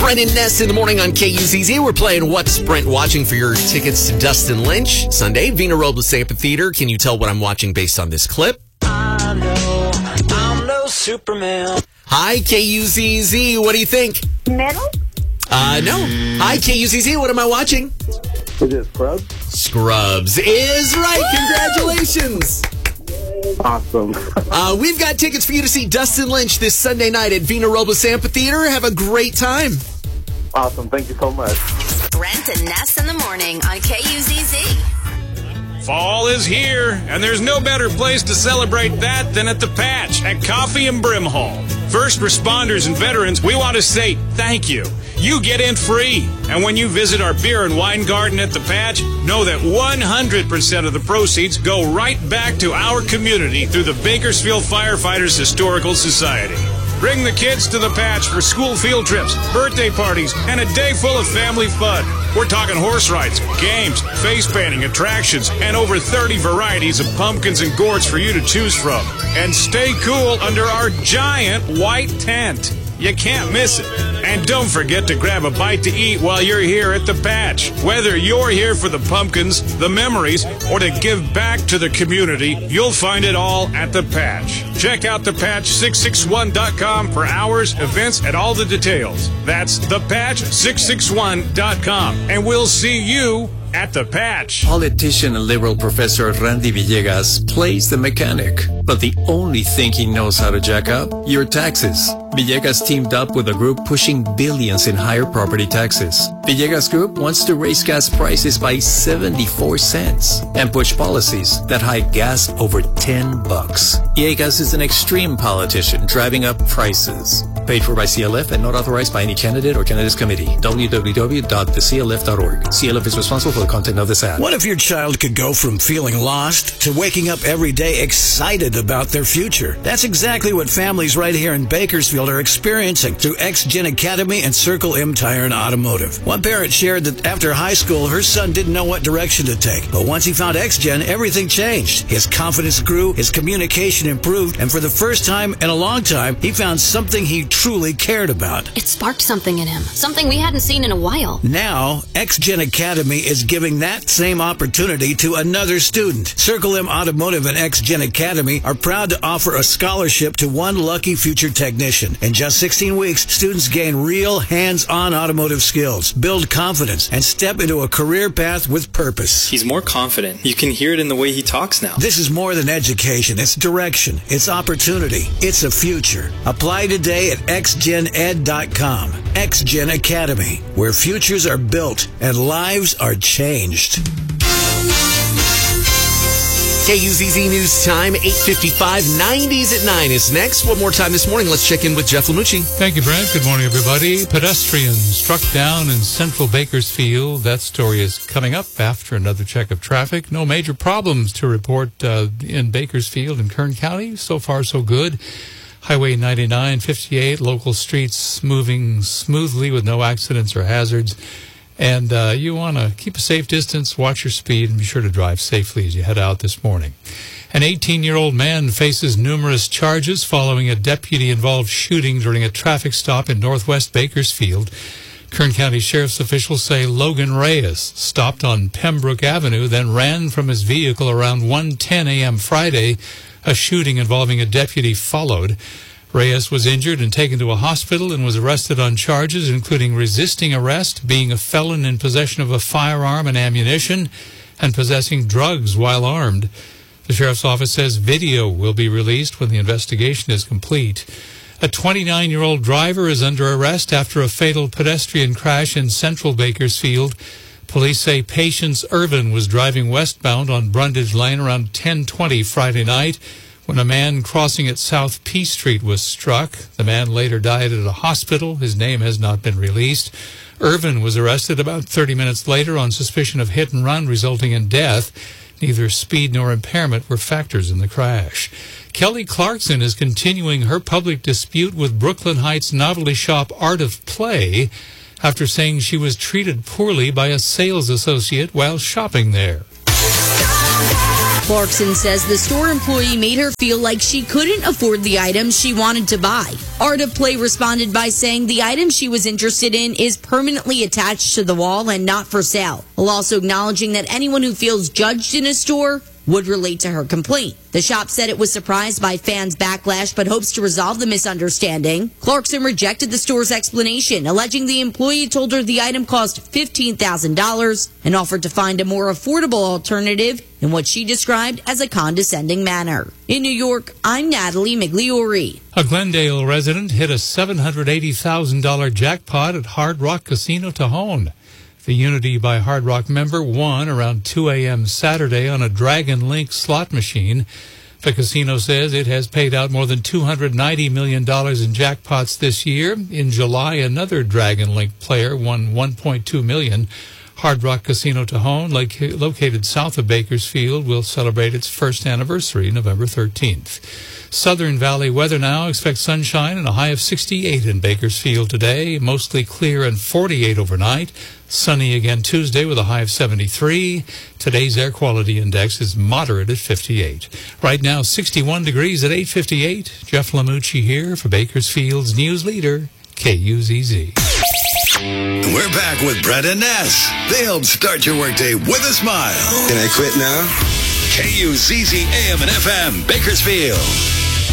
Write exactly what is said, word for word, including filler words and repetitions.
Brent and Ness in the morning on K U Z Z. We're playing What's Brent Watching for your tickets to Dustin Lynch Sunday, Vina Robles Amphitheater. Can you tell what I'm watching based on this clip? I know I'm no Superman. Hi, K U Z Z. What do you think? Metal? Uh, no. Hi, K U Z Z. What am I watching? Is it Scrubs? Scrubs is right. Congratulations. Awesome. uh, we've got tickets for you to see Dustin Lynch this Sunday night at Vina Robles Amphitheater. Have a great time. Awesome. Thank you so much. Brent and Ness in the morning on K U Z Z. Fall is here, and there's no better place to celebrate that than at the Patch at Coffee and Brimhall. First responders and veterans, we want to say thank you. You get in free. And when you visit our beer and wine garden at the Patch, know that one hundred percent of the proceeds go right back to our community through the Bakersfield Firefighters Historical Society. Bring the kids to the Patch for school field trips, birthday parties, and a day full of family fun. We're talking horse rides, games, face painting, attractions, and over thirty varieties of pumpkins and gourds for you to choose from. And stay cool under our giant white tent. You can't miss it. And don't forget to grab a bite to eat while you're here at the Patch. Whether you're here for the pumpkins, the memories, or to give back to the community, you'll find it all at the Patch. Check out the patch six six one dot com for hours, events, and all the details. That's the patch six six one dot com. And we'll see you at the Patch. Politician and liberal professor Randy Villegas plays the mechanic, but the only thing he knows how to jack up, your taxes. Villegas teamed up with a group pushing billions in higher property taxes. Villegas Group wants to raise gas prices by seventy-four cents and push policies that hike gas over ten bucks. Villegas is an extreme politician driving up prices. Paid for by C L F and not authorized by any candidate or candidates committee. w w w dot the c l f dot org. C L F is responsible for the content of this ad. What if your child could go from feeling lost to waking up every day excited about their future? That's exactly what families right here in Bakersfield are experiencing through X-Gen Academy and Circle M Tire and Automotive. One parent shared that after high school, her son didn't know what direction to take. But once he found X-Gen, everything changed. His confidence grew, his communication improved, and for the first time in a long time, he found something he truly cared about. It sparked something in him, something we hadn't seen in a while. Now, X-Gen Academy is giving that same opportunity to another student. Circle M Automotive and X-Gen Academy are proud to offer a scholarship to one lucky future technician. In just sixteen weeks, students gain real hands-on automotive skills, build confidence, and step into a career path with purpose. He's more confident. You can hear it in the way he talks now. This is more than education. It's direction. It's opportunity. It's a future. Apply today at x gen ed dot com. X-Gen Academy, where futures are built and lives are changed. K U Z Z News Time, eight fifty-five, nineties at nine is next. One more time this morning, let's check in with Jeff Lamucci. Thank you, Brent. Good morning, everybody. Pedestrians struck down in central Bakersfield. That story is coming up after another check of traffic. No major problems to report uh, in Bakersfield and Kern County. So far, so good. Highway ninety-nine, fifty-eight, local streets moving smoothly with no accidents or hazards. And uh, you want to keep a safe distance, watch your speed, and be sure to drive safely as you head out this morning. An eighteen-year-old man faces numerous charges following a deputy-involved shooting during a traffic stop in northwest Bakersfield. Kern County Sheriff's officials say Logan Reyes stopped on Pembroke Avenue, then ran from his vehicle around one ten a.m. Friday. A shooting involving a deputy followed. Reyes was injured and taken to a hospital and was arrested on charges including resisting arrest, being a felon in possession of a firearm and ammunition, and possessing drugs while armed. The sheriff's office says video will be released when the investigation is complete. A twenty-nine-year-old driver is under arrest after a fatal pedestrian crash in central Bakersfield. Police say Patience Irvin was driving westbound on Brundage Lane around ten twenty Friday night when a man crossing at South P Street was struck. The man later died at a hospital. His name has not been released. Irvin was arrested about thirty minutes later on suspicion of hit and run resulting in death. Neither speed nor impairment were factors in the crash. Kelly Clarkson is continuing her public dispute with Brooklyn Heights novelty shop Art of Play after saying she was treated poorly by a sales associate while shopping there. Clarkson says the store employee made her feel like she couldn't afford the items she wanted to buy. Art of Play responded by saying the item she was interested in is permanently attached to the wall and not for sale, while also acknowledging that anyone who feels judged in a store would relate to her complaint. The shop said it was surprised by fans' backlash but hopes to resolve the misunderstanding. Clarkson rejected the store's explanation, alleging the employee told her the item cost fifteen thousand dollars and offered to find a more affordable alternative in what she described as a condescending manner. In New York, I'm Natalie Migliori. A Glendale resident hit a seven hundred eighty thousand dollars jackpot at Hard Rock Casino Tejon. The Unity by Hard Rock member won around two a.m. Saturday on a Dragon Link slot machine. The casino says it has paid out more than two hundred ninety million dollars in jackpots this year. In July, another Dragon Link player won one point two million dollars. Hard Rock Casino Tejon, located south of Bakersfield, will celebrate its first anniversary November thirteenth. Southern Valley weather now. Expect sunshine and a high of sixty-eight in Bakersfield today. Mostly clear and forty-eight overnight. Sunny again Tuesday with a high of seventy-three. Today's air quality index is moderate at fifty-eight. Right now, sixty-one degrees at eight fifty-eight. Jeff Lamucci here for Bakersfield's news leader, K U Z Z. We're back with Brett and Ness. They help start your workday with a smile. Can I quit now? K U Z Z A M and F M, Bakersfield.